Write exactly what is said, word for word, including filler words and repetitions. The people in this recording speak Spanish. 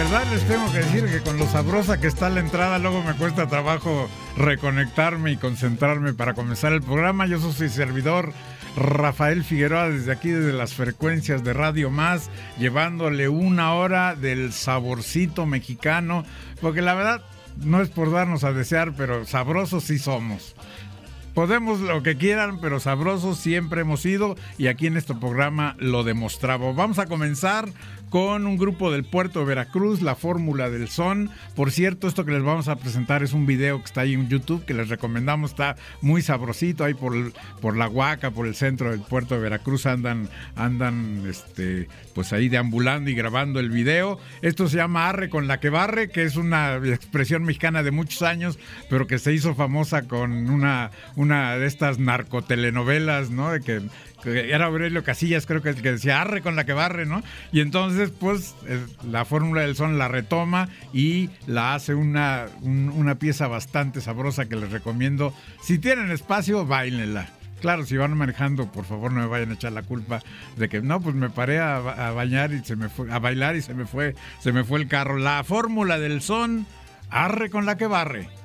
verdad les tengo que decir que con lo sabrosa que está la entrada, luego me cuesta trabajo reconectarme y concentrarme para comenzar el programa. Yo soy su servidor, Rafael Figueroa, desde aquí, desde las frecuencias de Radio Más, llevándole una hora del saborcito mexicano, porque la verdad no es por darnos a desear, pero sabrosos sí somos. Podemos lo que quieran, pero sabrosos siempre hemos sido, y aquí en este programa lo demostramos. Vamos a comenzar con un grupo del puerto de Veracruz, La Fórmula del Son. Por cierto, esto que les vamos a presentar es un video que está ahí en YouTube, que les recomendamos, está muy sabrosito, ahí por, el, por la Huaca, por el centro del puerto de Veracruz, andan, andan este, pues ahí deambulando y grabando el video. Esto se llama Arre con la que barre, que es una expresión mexicana de muchos años, pero que se hizo famosa con una, una de estas narcotelenovelas, ¿no? De que era Aurelio Casillas, creo que el que decía arre con la que barre, ¿no? Y entonces, pues, la Fórmula del Son la retoma y la hace una, un, una pieza bastante sabrosa que les recomiendo. Si tienen espacio, báilenla. Claro, si van manejando, por favor, no me vayan a echar la culpa de que, no, pues me paré a, a bañar y se me fue, a bailar y se me fue, se me fue el carro. La Fórmula del Son, arre con la que barre.